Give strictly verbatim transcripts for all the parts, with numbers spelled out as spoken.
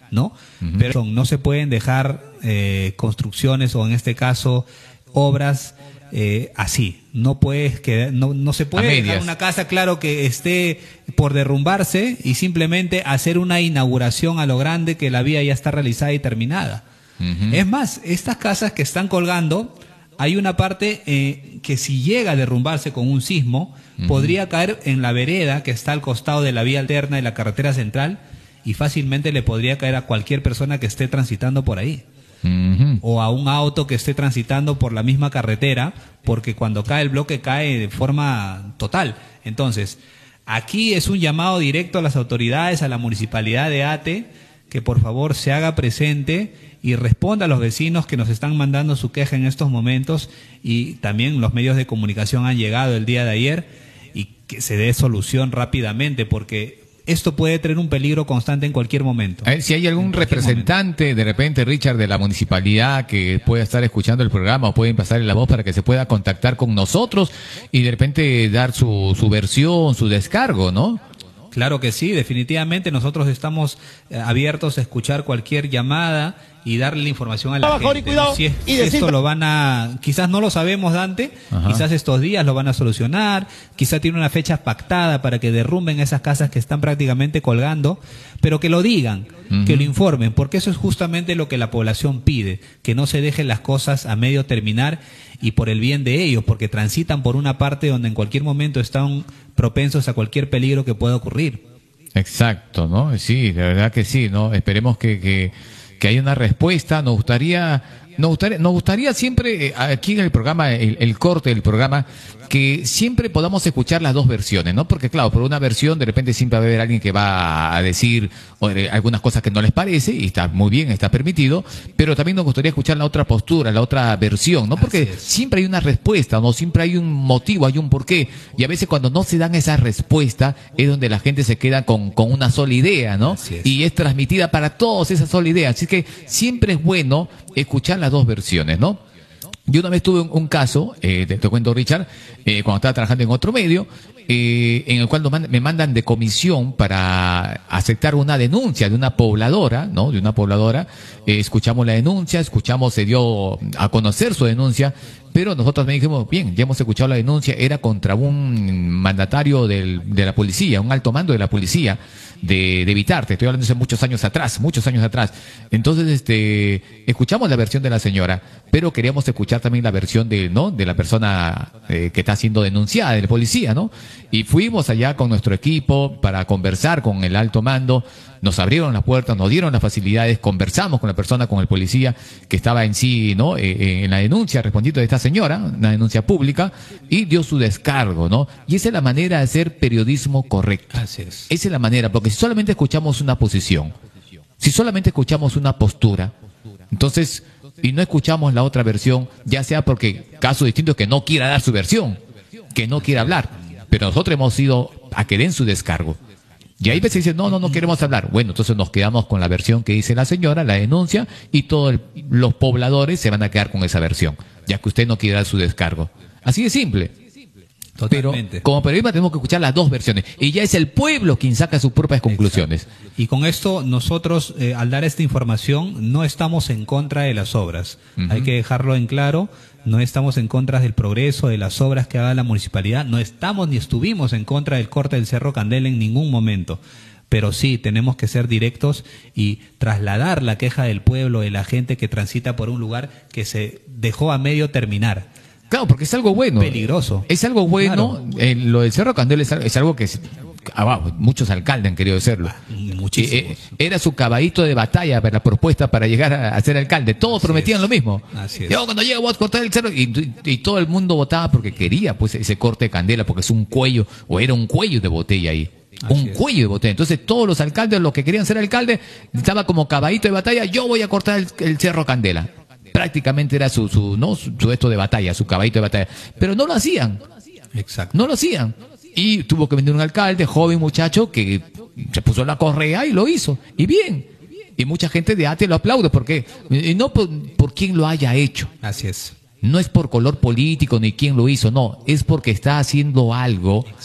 ¿no? Uh-huh. Pero no se pueden dejar eh, construcciones o en este caso obras eh, así. No puedes que no, no se puede dejar una casa, claro, que esté por derrumbarse y simplemente hacer una inauguración a lo grande que la vía ya está realizada y terminada. Uh-huh. Es más, estas casas que están colgando, hay una parte eh, que si llega a derrumbarse con un sismo, uh-huh, podría caer en la vereda que está al costado de la vía alterna de la carretera central y fácilmente le podría caer a cualquier persona que esté transitando por ahí. Uh-huh. O a un auto que esté transitando por la misma carretera, porque cuando cae el bloque cae de forma total. Entonces, aquí es un llamado directo a las autoridades, a la municipalidad de Ate, que por favor se haga presente y responda a los vecinos que nos están mandando su queja en estos momentos, y también los medios de comunicación han llegado el día de ayer, y que se dé solución rápidamente, porque esto puede tener un peligro constante en cualquier momento. A ver, si hay algún representante, momento. de repente, Richard, de la municipalidad que pueda estar escuchando el programa o pueden pasarle la voz para que se pueda contactar con nosotros y de repente dar su, su versión, su descargo, ¿no? Claro que sí, definitivamente nosotros estamos eh, abiertos a escuchar cualquier llamada y darle la información a la gente. ¿No? Si, es, si esto lo van a, quizás no lo sabemos, Dante, Ajá. quizás estos días lo van a solucionar, quizás tiene una fecha pactada para que derrumben esas casas que están prácticamente colgando, pero que lo digan, uh-huh. que lo informen, porque eso es justamente lo que la población pide, que no se dejen las cosas a medio terminar y por el bien de ellos, porque transitan por una parte donde en cualquier momento están propensos a cualquier peligro que pueda ocurrir. Exacto, ¿no? Sí, de verdad que sí, ¿no? Esperemos que, que, que haya una respuesta. Nos gustaría, nos gustaría, nos gustaría siempre, aquí en el programa, el, el corte del programa, que siempre podamos escuchar las dos versiones, ¿no? Porque claro, por una versión de repente siempre va a haber alguien que va a decir algunas cosas que no les parece, y está muy bien, está permitido, pero también nos gustaría escuchar la otra postura, la otra versión, ¿no? Porque siempre hay una respuesta, ¿no? Siempre hay un motivo, hay un porqué, y a veces cuando no se dan esa respuesta es donde la gente se queda con, con una sola idea, ¿no? Es. Y es transmitida para todos esa sola idea, así que siempre es bueno escuchar las dos versiones, ¿no? Yo una vez tuve un, un caso, eh, te, te cuento, Richard, eh, cuando estaba trabajando en otro medio, eh, en el cual nos mand- me mandan de comisión para aceptar una denuncia de una pobladora, ¿no? De una pobladora. Eh, escuchamos la denuncia, escuchamos, se dio a conocer su denuncia, pero nosotros me dijimos, bien, ya hemos escuchado la denuncia, era contra un mandatario del, de la policía, un alto mando de la policía de, de Vitarte. Estoy hablando de muchos años atrás, muchos años atrás. Entonces, este, escuchamos la versión de la señora, pero queríamos escuchar también la versión de, ¿no? de la persona eh, que está siendo denunciada, de la policía, ¿no? Y fuimos allá con nuestro equipo para conversar con el alto mando. Nos abrieron las puertas, nos dieron las facilidades, conversamos con la persona, con el policía que estaba en sí, ¿no? Eh, eh, en la denuncia, respondiendo de esta señora, una denuncia pública, y dio su descargo, ¿no? Y esa es la manera de hacer periodismo correcto. Así es. Esa es la manera, porque si solamente escuchamos una posición, si solamente escuchamos una postura, entonces, y no escuchamos la otra versión, ya sea porque caso distinto que no quiera dar su versión, que no quiera hablar, pero nosotros hemos ido a que den su descargo. Y ahí veces dicen, no, no, no queremos hablar. Bueno, entonces nos quedamos con la versión que dice la señora, la denuncia, y todos los pobladores se van a quedar con esa versión, ya que usted no quiere dar su descargo. Así de simple. Totalmente. Pero como periodistas tenemos que escuchar las dos versiones, y ya es el pueblo quien saca sus propias conclusiones. Exacto. Y con esto nosotros, eh, al dar esta información, no estamos en contra de las obras. Uh-huh. Hay que dejarlo en claro. No estamos en contra del progreso, de las obras que haga la municipalidad. No estamos ni estuvimos en contra del corte del Cerro Candela en ningún momento. Pero sí, tenemos que ser directos y trasladar la queja del pueblo, de la gente que transita por un lugar que se dejó a medio terminar. Claro, porque es algo bueno. Peligroso. Es algo bueno. Claro. Eh, lo del Cerro Candela es, es algo que es, abajo, muchos alcaldes han querido hacerlo. Muchísimo. Eh, era su caballito de batalla para la propuesta para llegar a, a ser alcalde. Todos Así prometían es. lo mismo. Así es. Yo cuando llego voy a cortar el cerro, y, y, y todo el mundo votaba porque quería pues ese corte de candela, porque es un cuello, o era un cuello de botella ahí. Así un es. cuello de botella. Entonces todos los alcaldes, los que querían ser alcalde, estaba como caballito de batalla, yo voy a cortar el, el Cerro Candela. Prácticamente era su, su, ¿no? Su, su esto de batalla, su caballito de batalla. Pero no lo hacían. Exacto. No lo hacían. Y tuvo que venir un alcalde, joven muchacho, que se puso la correa y lo hizo. Y bien. Y mucha gente de Ate lo aplaude, porque y no por, por quién lo haya hecho. Así es. No es por color político ni quién lo hizo, no. Es porque está haciendo algo Exacto.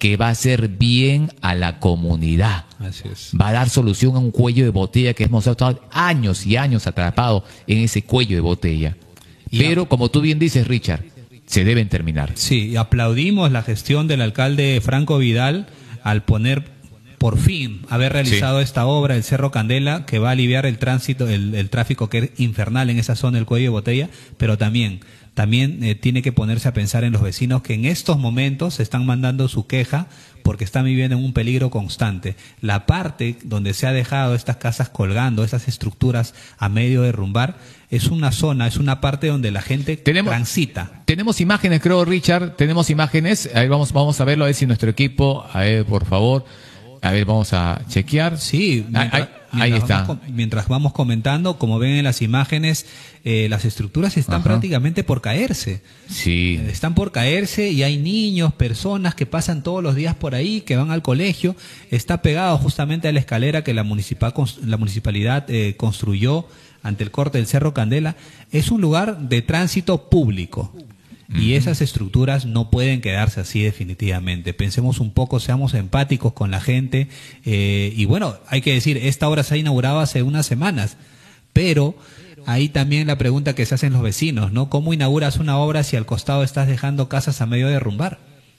que va a hacer bien a la comunidad. Así es. Va a dar solución a un cuello de botella que hemos estado años y años atrapados en ese cuello de botella. Y Pero, a... como tú bien dices, Richard, se deben terminar. Sí, aplaudimos la gestión del alcalde Franco Vidal al poner, por fin, haber realizado sí. esta obra, el Cerro Candela, que va a aliviar el tránsito, el, el tráfico que es infernal en esa zona del cuello de botella, pero también... También eh, tiene que ponerse a pensar en los vecinos que en estos momentos están mandando su queja porque están viviendo en un peligro constante. La parte donde se ha dejado estas casas colgando, esas estructuras a medio derrumbar, es una zona, es una parte donde la gente tenemos, transita. Tenemos imágenes, creo, Richard, tenemos imágenes. Ahí vamos, vamos a verlo, a ver si nuestro equipo, a ver, por favor, a ver, vamos a chequear. Sí, mientras, ahí, ahí mientras está. Vamos, mientras vamos comentando, como ven en las imágenes, eh, las estructuras están Ajá. prácticamente por caerse. Sí. Eh, están por caerse y hay niños, personas que pasan todos los días por ahí, que van al colegio. Está pegado justamente a la escalera que la, municipal, la municipalidad eh, construyó ante el corte del Cerro Candela. Es un lugar de tránsito público. Y esas estructuras no pueden quedarse así definitivamente. Pensemos un poco, seamos empáticos con la gente. Eh, y bueno, hay que decir, esta obra se ha inaugurado hace unas semanas, pero ahí también la pregunta que se hacen los vecinos, ¿no? ¿Cómo inauguras una obra si al costado estás dejando casas a medio derrumbar?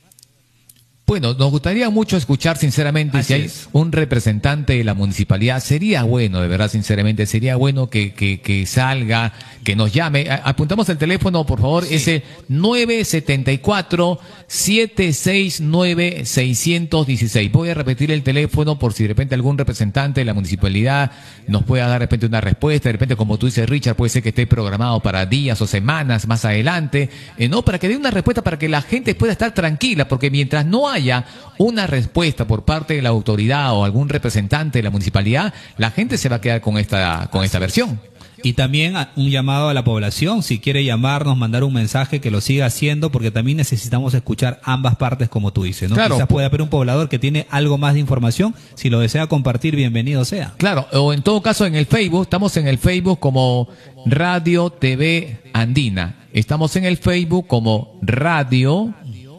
Bueno, nos gustaría mucho escuchar sinceramente Así si hay es. un representante de la municipalidad. Sería bueno, de verdad, sinceramente, sería bueno que, que, que salga, que nos llame. Apuntamos el teléfono, por favor, sí. ese nueve siete cuatro, siete seis nueve, seis uno seis. Voy a repetir el teléfono por si de repente algún representante de la municipalidad nos pueda dar de repente una respuesta. De repente, como tú dices, Richard, puede ser que esté programado para días o semanas más adelante. Eh, no, para que dé una respuesta, para que la gente pueda estar tranquila, porque mientras no hay haya una respuesta por parte de la autoridad o algún representante de la municipalidad, la gente se va a quedar con esta con esta versión. Y también un llamado a la población, si quiere llamarnos, mandar un mensaje, que lo siga haciendo, porque también necesitamos escuchar ambas partes, como tú dices, ¿no? Claro. Quizás puede haber un poblador que tiene algo más de información, si lo desea compartir, bienvenido sea. Claro, o en todo caso en el Facebook, estamos en el Facebook como Radio T V Andina, estamos en el Facebook como Radio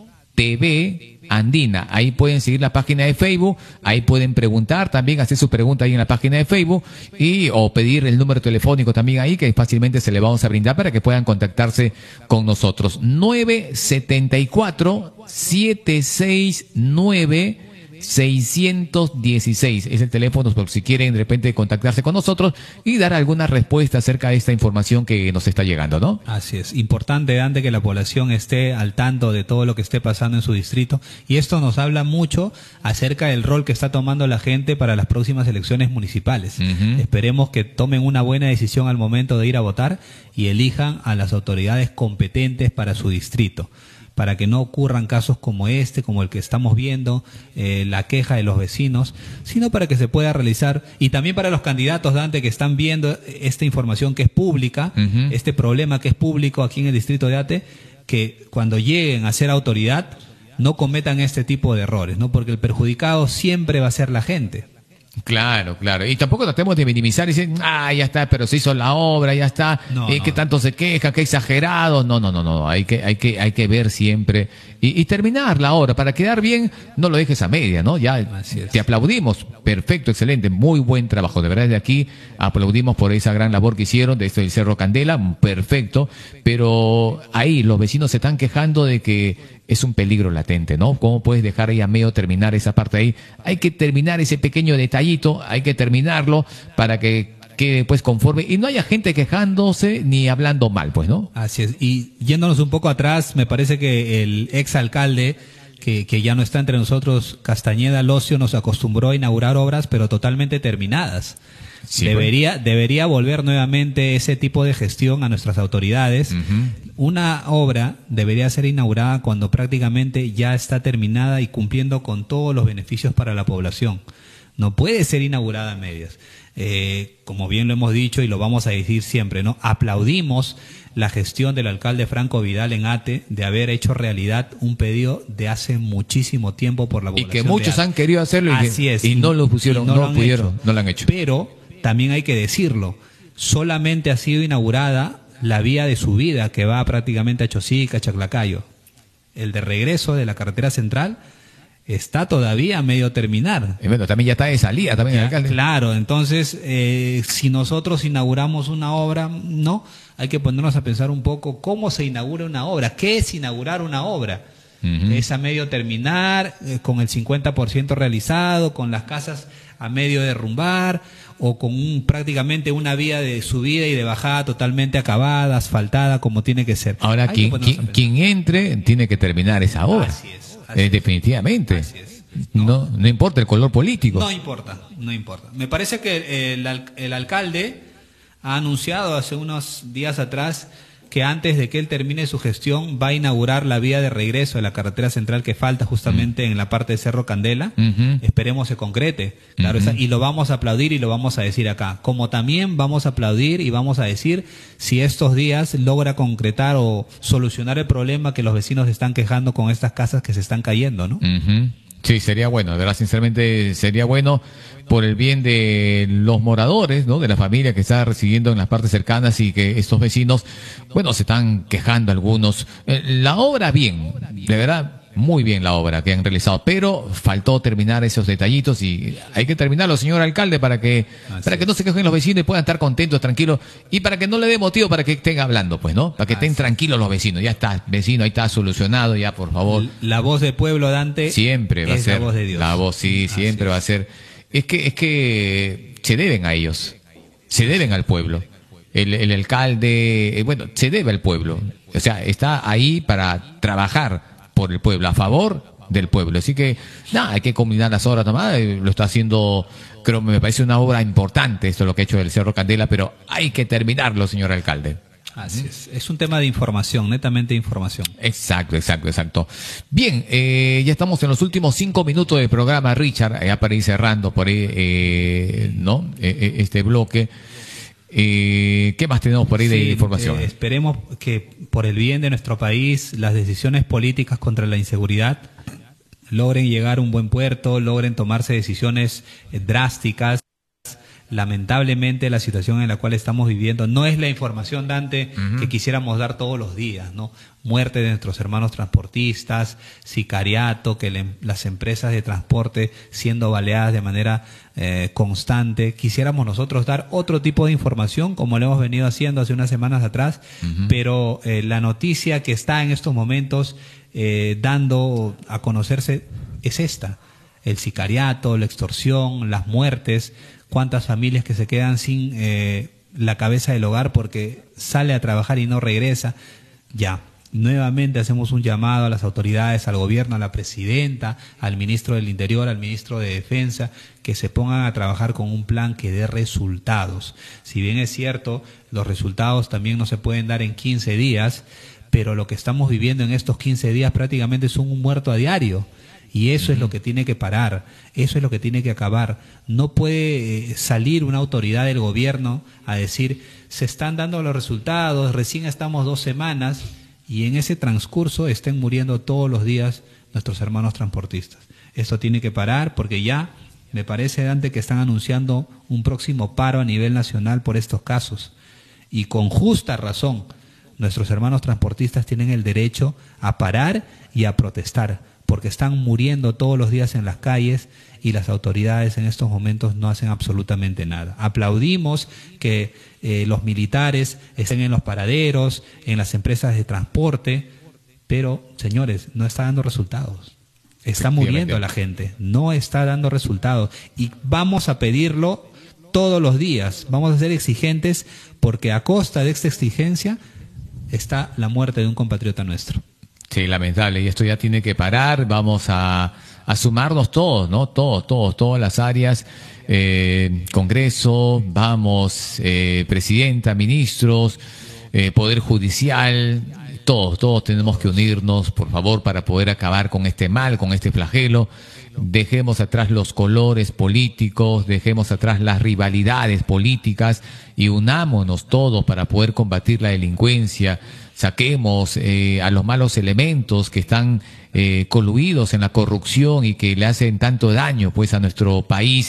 T V Andina. Ahí pueden seguir la página de Facebook, ahí pueden preguntar también, hacer sus preguntas ahí en la página de Facebook y o pedir el número telefónico también ahí, que fácilmente se le vamos a brindar para que puedan contactarse con nosotros. nueve siete cuatro, siete seis nueve, seis uno seis es el teléfono por si quieren de repente contactarse con nosotros y dar alguna respuesta acerca de esta información que nos está llegando, ¿no? Así es, importante antes que la población esté al tanto de todo lo que esté pasando en su distrito, y esto nos habla mucho acerca del rol que está tomando la gente para las próximas elecciones municipales. Uh-huh. Esperemos que tomen una buena decisión al momento de ir a votar y elijan a las autoridades competentes para su distrito, para que no ocurran casos como este, como el que estamos viendo, eh, la queja de los vecinos, sino para que se pueda realizar, y también para los candidatos, Dante, que están viendo esta información que es pública, uh-huh. este problema que es público aquí en el distrito de Ate, que cuando lleguen a ser autoridad no cometan este tipo de errores, ¿no? Porque el perjudicado siempre va a ser la gente. Claro, claro. Y tampoco tratemos de minimizar y decir, ah, ya está, pero se hizo la obra, ya está, no, eh, no. que tanto se queja, que exagerado. No, no, no, no. Hay que, hay que, hay que ver siempre y, y terminar la obra. Para quedar bien, no lo dejes a media, ¿no? Ya te aplaudimos. Perfecto, excelente, muy buen trabajo. De verdad, de aquí aplaudimos por esa gran labor que hicieron de esto del Cerro Candela. Perfecto. Pero ahí los vecinos se están quejando de que es un peligro latente, ¿no? ¿Cómo puedes dejar ahí a medio terminar esa parte ahí? Hay que terminar ese pequeño detallito, hay que terminarlo para que quede pues conforme y no haya gente quejándose ni hablando mal, pues, ¿no? Así es. Y yéndonos un poco atrás, me parece que el exalcalde, que, que ya no está entre nosotros, Castañeda Locio, nos acostumbró a inaugurar obras, pero totalmente terminadas. Sí, debería, bueno. debería volver nuevamente ese tipo de gestión a nuestras autoridades. Uh-huh. Una obra debería ser inaugurada cuando prácticamente ya está terminada y cumpliendo con todos los beneficios para la población. No puede ser inaugurada a medias. Eh, como bien lo hemos dicho y lo vamos a decir siempre, ¿no? Aplaudimos la gestión del alcalde Franco Vidal en Ate de haber hecho realidad un pedido de hace muchísimo tiempo por la población. Y que muchos han querido hacerlo y, Así que, es, y no lo pusieron, no, no lo pudieron, hecho. no lo han hecho. Pero también hay que decirlo, solamente ha sido inaugurada la vía de subida que va prácticamente a Chosica, Chaclacayo. El de regreso de la carretera central está todavía a medio terminar. Y bueno, también ya está de salida también ya, el alcalde. Claro, entonces, eh, si nosotros inauguramos una obra, no, hay que ponernos a pensar un poco cómo se inaugura una obra, qué es inaugurar una obra. Uh-huh. Es a medio terminar, eh, con el cincuenta por ciento realizado, con las casas a medio derrumbar, o con un, prácticamente una vía de subida y de bajada totalmente acabada, asfaltada, como tiene que ser. Ahora, quien, quien, quien entre tiene que terminar esa obra. Así es. Así eh, es. Definitivamente. Así es. No, no, no importa el color político. No importa, no importa. Me parece que el, el alcalde ha anunciado hace unos días atrás que antes de que él termine su gestión va a inaugurar la vía de regreso de la carretera central que falta justamente uh-huh. en la parte de Cerro Candela. Uh-huh. Esperemos se concrete. Claro, uh-huh. esa, y lo vamos a aplaudir y lo vamos a decir acá. Como también vamos a aplaudir y vamos a decir si estos días logra concretar o solucionar el problema que los vecinos están quejando con estas casas que se están cayendo, ¿no? Uh-huh. Sí, sería bueno, de verdad, sinceramente sería bueno por el bien de los moradores, ¿no? De la familia que está residiendo en las partes cercanas y que estos vecinos, bueno, se están quejando algunos. Eh, la obra bien, de verdad, muy bien la obra que han realizado, pero faltó terminar esos detallitos y hay que terminarlo, señor alcalde, para que Así para que no se quejen los vecinos y puedan estar contentos, tranquilos, y para que no le dé motivo para que estén hablando, pues, ¿no? Para que estén tranquilos los vecinos. Ya está, vecino, ahí está solucionado, ya, por favor. La voz del pueblo, Dante, siempre va a ser la voz de Dios. La voz, sí, siempre Así va a ser. Es que es que se deben a ellos, se deben al pueblo. El, el alcalde, eh, bueno, se debe al pueblo. O sea, está ahí para trabajar por el pueblo, a favor del pueblo. Así que, nada, hay que combinar las obras nomás. Lo está haciendo, creo, me parece una obra importante esto lo que ha hecho el Cerro Candela, pero hay que terminarlo, señor alcalde. Así es. Es un tema de información, netamente de información. Exacto, exacto, exacto. Bien, eh, ya estamos en los últimos cinco minutos del programa, Richard, ya para ir cerrando por ahí, eh, ¿no? Eh, este bloque. Eh, ¿Qué más tenemos por ahí de sí, información? Eh, esperemos que por el bien de nuestro país las decisiones políticas contra la inseguridad logren llegar a un buen puerto, logren tomarse decisiones eh, drásticas. Lamentablemente la situación en la cual estamos viviendo no es la información, Dante, uh-huh. que quisiéramos dar todos los días, ¿no? Muerte de nuestros hermanos transportistas, sicariato, que le, las empresas de transporte siendo baleadas de manera eh, constante. Quisiéramos nosotros dar otro tipo de información, como lo hemos venido haciendo hace unas semanas atrás, uh-huh. pero eh, la noticia que está en estos momentos eh, dando a conocerse es esta: el sicariato, la extorsión, las muertes. Cuántas familias que se quedan sin eh, la cabeza del hogar porque sale a trabajar y no regresa. Ya, nuevamente hacemos un llamado a las autoridades, al gobierno, a la presidenta, al ministro del Interior, al ministro de Defensa, que se pongan a trabajar con un plan que dé resultados. Si bien es cierto, los resultados también no se pueden dar en quince días, pero lo que estamos viviendo en estos quince días prácticamente son un muerto a diario. Y eso es lo que tiene que parar, eso es lo que tiene que acabar. No puede salir una autoridad del gobierno a decir, se están dando los resultados, recién estamos dos semanas, y en ese transcurso estén muriendo todos los días nuestros hermanos transportistas. Esto tiene que parar porque ya me parece, Dante, que están anunciando un próximo paro a nivel nacional por estos casos. Y con justa razón, nuestros hermanos transportistas tienen el derecho a parar y a protestar, porque están muriendo todos los días en las calles y las autoridades en estos momentos no hacen absolutamente nada. Aplaudimos que eh, los militares estén en los paraderos, en las empresas de transporte, pero, señores, no está dando resultados. Está muriendo la gente, no está dando resultados. Y vamos a pedirlo todos los días, vamos a ser exigentes, porque a costa de esta exigencia está la muerte de un compatriota nuestro. Sí, lamentable, y esto ya tiene que parar. Vamos a, a sumarnos todos, ¿no? Todos, todos, todas las áreas, eh, Congreso, vamos, eh, Presidenta, ministros, eh, Poder Judicial, todos, todos tenemos que unirnos, por favor, para poder acabar con este mal, con este flagelo. Dejemos atrás los colores políticos, dejemos atrás las rivalidades políticas y unámonos todos para poder combatir la delincuencia. Saquemos eh, a los malos elementos que están eh, coluidos en la corrupción y que le hacen tanto daño pues a nuestro país,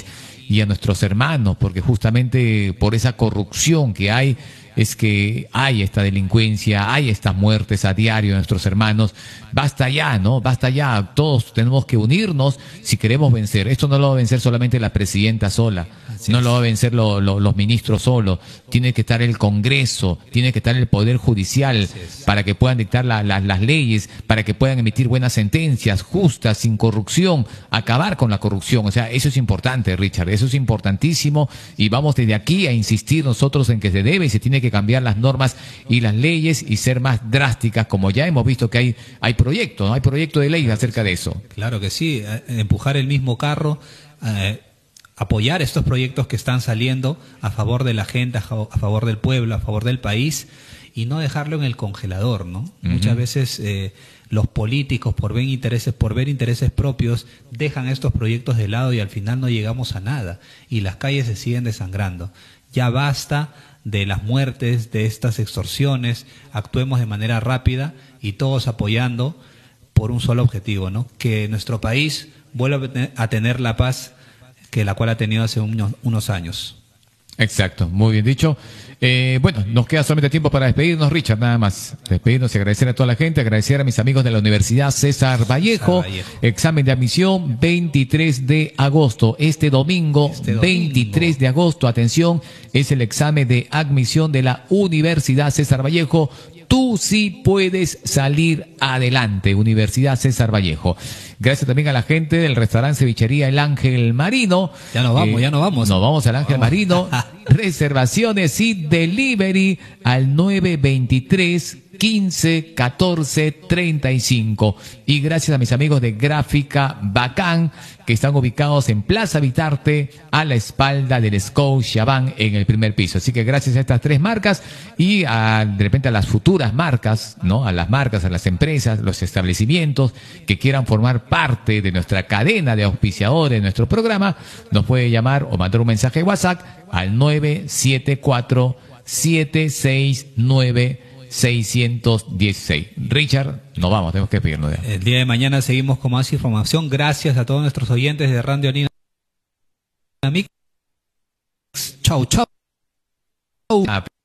y a nuestros hermanos, porque justamente por esa corrupción que hay, es que hay esta delincuencia, hay estas muertes a diario de nuestros hermanos. Basta ya, ¿no? Basta ya. Todos tenemos que unirnos si queremos vencer. Esto no lo va a vencer solamente la presidenta sola, Así no es. lo va a vencer lo, lo, los ministros solos. Tiene que estar el Congreso, tiene que estar el Poder Judicial para que puedan dictar la, la, las leyes, para que puedan emitir buenas sentencias justas, sin corrupción, acabar con la corrupción. O sea, eso es importante, Richard, eso es importantísimo, y vamos desde aquí a insistir nosotros en que se debe y se tiene que cambiar las normas y las leyes y ser más drásticas, como ya hemos visto que hay hay proyectos, ¿no? Hay proyecto de ley acerca de eso. Claro que sí, empujar el mismo carro, eh, apoyar estos proyectos que están saliendo a favor de la gente, a favor del pueblo, a favor del país, y no dejarlo en el congelador, ¿no? Uh-huh. Muchas veces eh, los políticos, por ver intereses, por ver intereses propios, dejan estos proyectos de lado y al final no llegamos a nada y las calles se siguen desangrando. Ya basta de las muertes, de estas extorsiones, actuemos de manera rápida y todos apoyando por un solo objetivo, ¿no? Que nuestro país vuelva a tener la paz que la cual ha tenido hace unos, unos años. Exacto, muy bien dicho. Eh, bueno, nos queda solamente tiempo para despedirnos, Richard, nada más. Despedirnos y agradecer a toda la gente, agradecer a mis amigos de la Universidad César Vallejo. César Vallejo. Examen de admisión veintitrés de agosto, este domingo, este domingo, veintitrés de agosto, atención, es el examen de admisión de la Universidad César Vallejo. Tú sí puedes salir adelante, Universidad César Vallejo. Gracias también a la gente del restaurante Cevichería El Ángel Marino. Ya nos vamos, eh, ya nos vamos. Nos vamos al Ángel vamos. Marino. Reservaciones y delivery al nueve veintitrés, quince, catorce, treinta y cinco. Y gracias a mis amigos de Gráfica Bacán, que están ubicados en Plaza Vitarte, a la espalda del Scotiabank en el primer piso. Así que gracias a estas tres marcas y a, de repente a las futuras marcas, ¿no? A las marcas, a las empresas, los establecimientos que quieran formar parte de nuestra cadena de auspiciadores de nuestro programa, nos puede llamar o mandar un mensaje de WhatsApp al nueve siete cuatro, siete seis nueve, seiscientos dieciséis. Richard, nos vamos, tenemos que pedirnos ya. El día de mañana seguimos con más información. Gracias a todos nuestros oyentes de Radio Anina. Chau, chau.